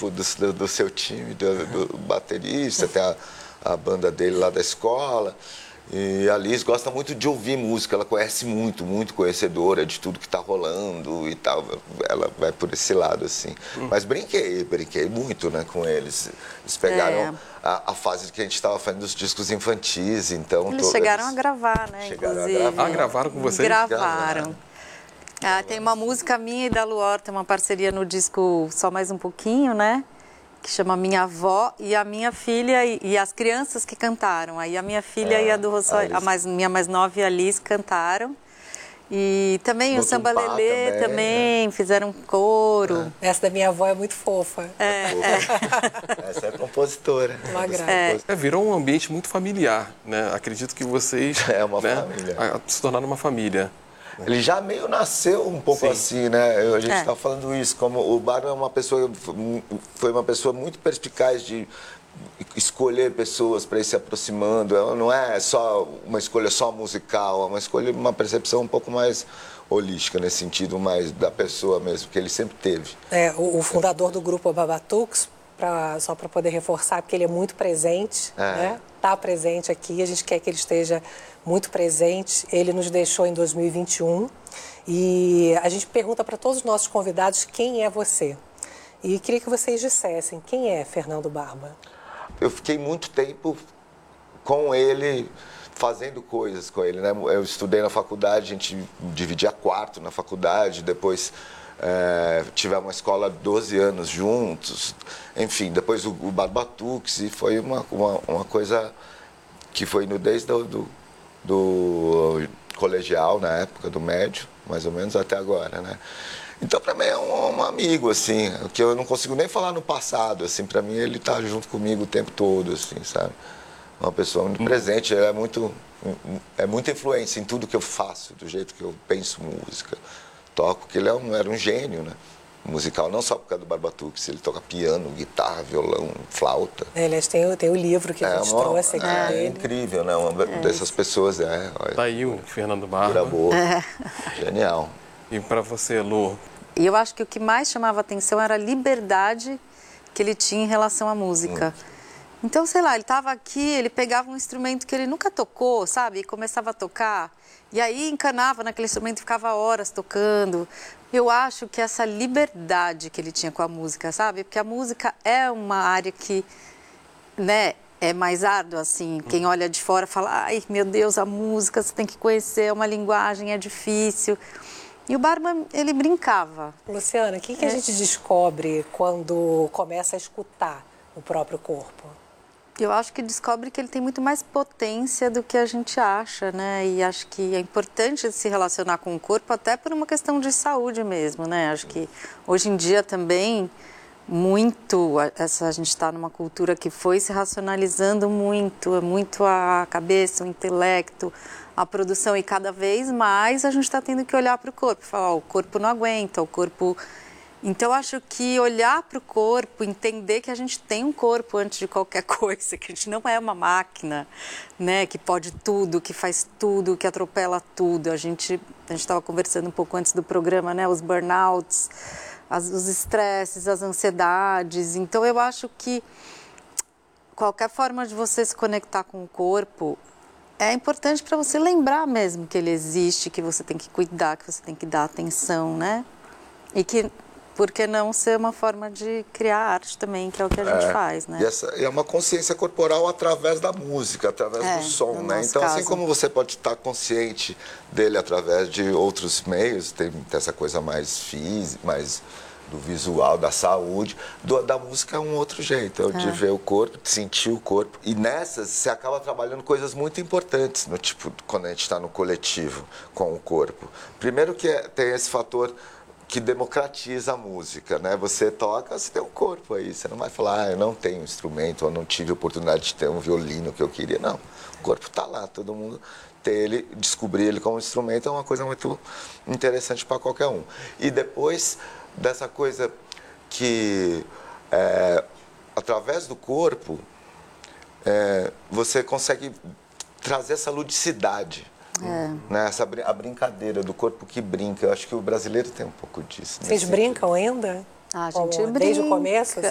tipo, do seu time, do baterista, tem a banda dele lá da escola. E a Liz gosta muito de ouvir música, ela conhece muito, muito conhecedora de tudo que está rolando e tal. Ela vai por esse lado, assim. Mas brinquei muito, né, com eles. Eles pegaram a fase que a gente estava fazendo dos discos infantis, então... Eles chegaram a gravar, né, inclusive. Gravaram com vocês? Gravaram. Tem uma música minha e da Luor, tem uma parceria no disco Só Mais Um Pouquinho, né? Que chama Minha Avó e a minha filha e as crianças que cantaram. Aí a minha filha e a do Rossó, minha mais nova e a Liz cantaram. E também o Samba Lelê também fizeram um coro. Essa da minha avó é muito fofa. Essa é compositora. Uma graça. Virou um ambiente muito familiar, né? Acredito que vocês... família. Se tornaram uma família. Ele já meio nasceu um pouco assim, né? A gente está falando isso, como o Barba foi uma pessoa muito perspicaz de escolher pessoas para ir se aproximando. Não é só uma escolha só musical, é uma percepção um pouco mais holística, nesse sentido mais da pessoa mesmo, que ele sempre teve. O fundador do grupo Babatux, só para poder reforçar, porque ele é muito presente, né? Está presente aqui, a gente quer que ele esteja muito presente. Ele nos deixou em 2021 e a gente pergunta para todos os nossos convidados quem é você. E queria que vocês dissessem quem é Fernando Barba. Eu fiquei muito tempo com ele, fazendo coisas com ele, né? Eu estudei na faculdade, a gente dividia quarto na faculdade, depois tivemos uma escola 12 anos juntos, enfim, depois o Barbatux, e foi uma coisa que foi desde do colegial, na época do médio, mais ou menos, até agora, né? Então, para mim, é um amigo, assim, que eu não consigo nem falar no passado, assim, para mim ele tá junto comigo o tempo todo, assim, sabe? Uma pessoa muito presente, ele é muita influência em tudo que eu faço, do jeito que eu penso música, toco, que ele era um gênio, né? Musical, não só por causa do Barbatux, ele toca piano, guitarra, violão, flauta. Aliás, tem o livro que a gente trouxe aqui dele. É incrível, né? Uma dessas pessoas, Tá aí o Fernando Barba. Pura boa. Genial. E para você, Lu? E eu acho que o que mais chamava atenção era a liberdade que ele tinha em relação à música. Então, sei lá, ele estava aqui, ele pegava um instrumento que ele nunca tocou, sabe? E começava a tocar. E aí encanava naquele instrumento e ficava horas tocando. Eu acho que essa liberdade que ele tinha com a música, sabe? Porque a música é uma área que, né, é mais árdua, assim. Quem olha de fora fala, ai, meu Deus, a música, você tem que conhecer, é uma linguagem, é difícil. E o Barba, ele brincava. Luciana, o que a gente descobre quando começa a escutar o próprio corpo? Eu acho que descobre que ele tem muito mais potência do que a gente acha, né? E acho que é importante se relacionar com o corpo até por uma questão de saúde mesmo, né? Acho que hoje em dia também a gente está numa cultura que foi se racionalizando muito, muito a cabeça, o intelecto, a produção, e cada vez mais a gente está tendo que olhar para o corpo, falar, o corpo não aguenta, o corpo... Então, eu acho que olhar para o corpo, entender que a gente tem um corpo antes de qualquer coisa, que a gente não é uma máquina, né, que pode tudo, que faz tudo, que atropela tudo. A gente estava conversando um pouco antes do programa, né, os burnouts, os estresses, as ansiedades. Então, eu acho que qualquer forma de você se conectar com o corpo é importante para você lembrar mesmo que ele existe, que você tem que cuidar, que você tem que dar atenção, né? E que... Por que não ser uma forma de criar arte também, que é o que a gente faz, né? E é uma consciência corporal através da música, através do som, né? Então, caso. assim como você pode estar consciente dele através de outros meios, tem essa coisa mais física, mais do visual, da saúde, da música é um outro jeito, de ver o corpo, de sentir o corpo. E nessas, você acaba trabalhando coisas muito importantes, quando a gente está no coletivo com o corpo. Primeiro que tem esse fator que democratiza a música, né? Você toca, você tem um corpo aí, você não vai falar, eu não tenho instrumento, eu não tive oportunidade de ter um violino que eu queria, não. O corpo está lá, todo mundo descobrir ele como instrumento é uma coisa muito interessante para qualquer um. E depois dessa coisa que, através do corpo, você consegue trazer essa ludicidade. Né? A brincadeira do corpo que brinca. Eu acho que o brasileiro tem um pouco disso. Vocês brincam ainda? A gente brinca. Desde o começo? Assim?